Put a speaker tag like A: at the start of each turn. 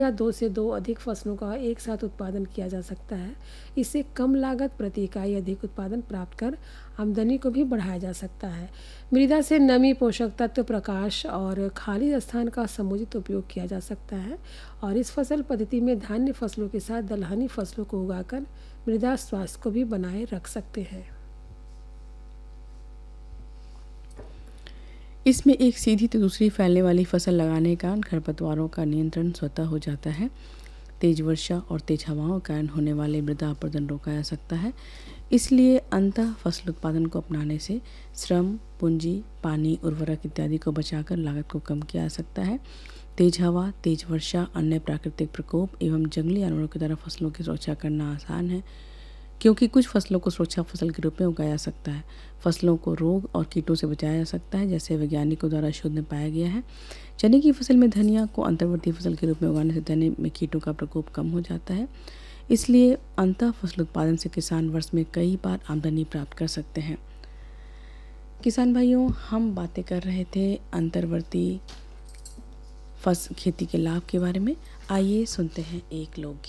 A: या दो से दो अधिक फसलों का एक साथ उत्पादन किया जा सकता है। इससे कम लागत प्रति इकाई अधिक उत्पादन प्राप्त कर आमदनी को भी बढ़ाया जा सकता है। मृदा से नमी, पोषक तत्व, प्रकाश और खाली स्थान का समुचित उपयोग किया जा सकता है और इस फसल पद्धति में धान्य फसलों के साथ दलहनी फसलों को उगाकर मृदा स्वास्थ्य को भी बनाए रख सकते हैं।
B: इसमें एक सीधी तो दूसरी फैलने वाली फसल लगाने के कारण खरपतवारों का नियंत्रण स्वतः हो जाता है। तेज वर्षा और तेज हवाओं के कारण होने वाले मृदा अपरदन रोका जा सकता है। इसलिए अंतः फसल उत्पादन को अपनाने से श्रम, पूंजी, पानी, उर्वरक इत्यादि को बचाकर लागत को कम किया जा सकता है। तेज हवा, तेज वर्षा, अन्य प्राकृतिक प्रकोप एवं जंगली जानवरों की तरह फसलों की सुरक्षा करना आसान है, क्योंकि कुछ फसलों को सुरक्षा फसल के रूप में उगाया जा सकता है। फसलों को रोग और कीटों से बचाया जा सकता है, जैसे वैज्ञानिकों द्वारा शोध में पाया गया है। चने की फसल में धनिया को अंतर्वर्ती फसल के रूप में उगाने से चने में कीटों का प्रकोप कम हो जाता है। इसलिए अंतः फसल उत्पादन से किसान वर्ष में कई बार आमदनी प्राप्त कर सकते हैं। किसान भाइयों, हम बातें कर रहे थे अंतर्वर्ती खेती के लाभ के बारे में। आइए सुनते हैं एक लोकगीत।